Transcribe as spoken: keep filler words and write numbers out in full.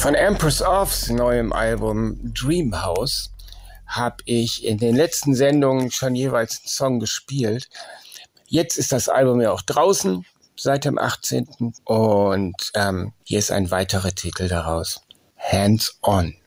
Von Empress Of's neuem Album Dreamhouse habe ich in den letzten Sendungen schon jeweils einen Song gespielt. Jetzt ist das Album ja auch draußen seit dem achtzehnten und ähm, hier ist ein weiterer Titel daraus. Hands On.